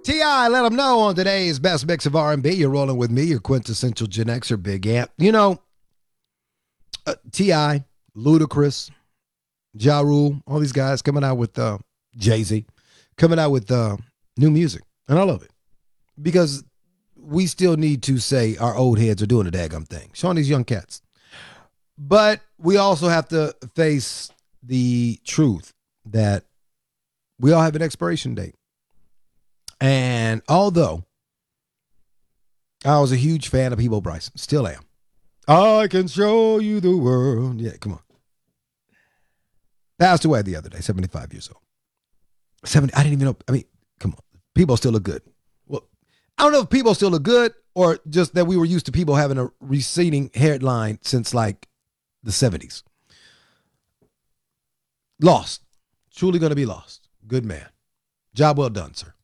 T.I., let them know on today's Best Mix of R&B. You're rolling with me, your quintessential Gen Xer, Big Amp. You know, T.I., Ludacris, Ja Rule, all these guys coming out with Jay-Z, coming out with new music. And I love it because we still need to say our old heads are doing the daggum thing, showing these young cats. But we also have to face the truth that we all have an expiration date. And although I was a huge fan of Peabo Bryson, still am. I can show you the world. Yeah, come on. Passed away the other day, 75 years old. 70, I didn't even know. I mean, come on. People still look good. Well, I don't know if people still look good or just that we were used to people having a receding hairline since like the 70s. Lost. Truly going to be lost. Good man. Job well done, sir.